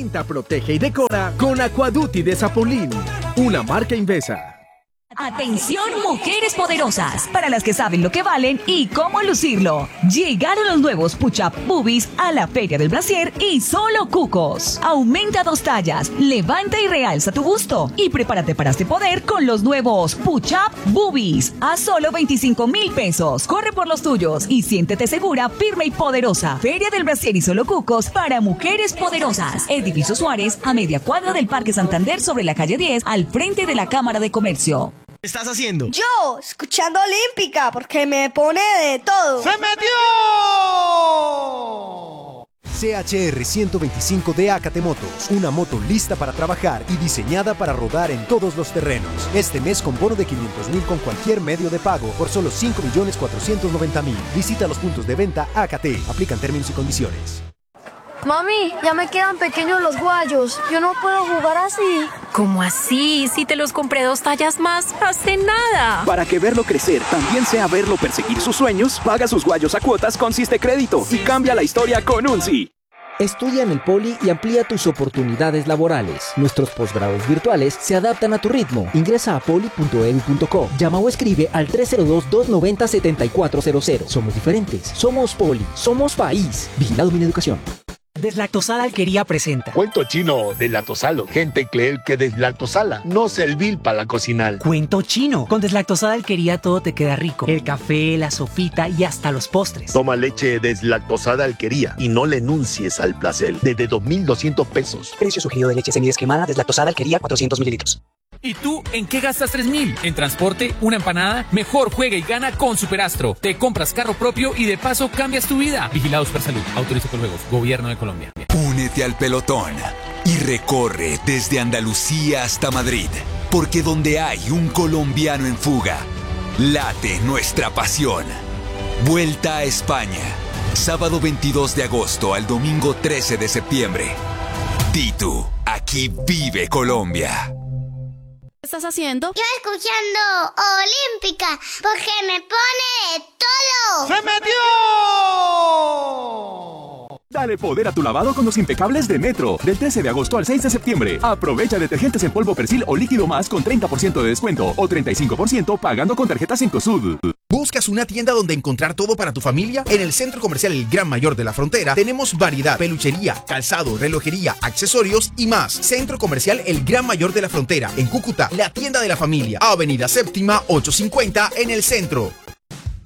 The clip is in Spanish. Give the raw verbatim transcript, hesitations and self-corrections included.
Pinta, protege y decora con Aquaduty de Zapolín, una marca Invesa. Atención, mujeres poderosas, para las que saben lo que valen y cómo lucirlo. Llegaron los nuevos Push-Up Boobies a la Feria del Brasier y solo cucos. Aumenta dos tallas, levanta y realza tu busto y prepárate para este poder con los nuevos Push-Up Boobies a solo veinticinco mil pesos. Corre por los tuyos y siéntete segura, firme y poderosa. Feria del Brasier y solo cucos para mujeres poderosas. Edificio Suárez, a media cuadra del Parque Santander sobre la calle diez, al frente de la Cámara de Comercio. ¿Qué estás haciendo? Yo, escuchando Olímpica, porque me pone de todo. ¡Se metió! C H R ciento veinticinco de Acate Motos, una moto lista para trabajar y diseñada para rodar en todos los terrenos. Este mes con bono de quinientos mil con cualquier medio de pago por solo cinco millones cuatrocientos noventa mil. Visita los puntos de venta Acate. Aplican términos y condiciones. Mami, ya me quedan pequeños los guayos. Yo no puedo jugar así. ¿Cómo así? Si te los compré dos tallas más hace nada. Para que verlo crecer también sea verlo perseguir sus sueños, paga sus guayos a cuotas con Siste Crédito y cambia la historia con un sí. Estudia en el Poli y amplía tus oportunidades laborales. Nuestros posgrados virtuales se adaptan a tu ritmo. Ingresa a poli punto e d u punto co. Llama o escribe al tres cero dos, dos nueve cero, siete cuatro cero cero. Somos diferentes. Somos Poli. Somos país. Vigilado Mineducación. Deslactosada Alquería presenta Cuento chino deslactosalo. Gente cree que deslactosala no servir para cocinar. Cuento chino. Con Deslactosada Alquería todo te queda rico. El café, la sopita y hasta los postres. Toma leche deslactosada Alquería y no le enuncies al placer. Desde dos mil doscientos pesos. Precio sugerido de leche semidescremada Deslactosada Alquería cuatrocientos mililitros. ¿Y tú en qué gastas tres mil? ¿En transporte? ¿Una empanada? Mejor juega y gana con Superastro. Te compras carro propio y de paso cambias tu vida. Vigilado Supersalud. Autoriza con juegos. Gobierno de Colombia. Únete al pelotón y recorre desde Andalucía hasta Madrid. Porque donde hay un colombiano en fuga, late nuestra pasión. Vuelta a España. Sábado veintidós de agosto al domingo trece de septiembre. Titu, aquí vive Colombia. ¿Qué estás haciendo? Yo escuchando Olímpica, porque me pone de todo. ¡Se metió! Dale poder a tu lavado con los impecables de Metro. Del trece de agosto al seis de septiembre. Aprovecha detergentes en polvo Persil o líquido más con treinta por ciento de descuento o treinta y cinco por ciento pagando con tarjetas Cencosud. ¿Buscas una tienda donde encontrar todo para tu familia? En el Centro Comercial El Gran Mayor de la Frontera tenemos variedad, peluchería, calzado, relojería, accesorios y más. Centro Comercial El Gran Mayor de la Frontera, en Cúcuta, la tienda de la familia. Avenida Séptima, ochocientos cincuenta en el centro.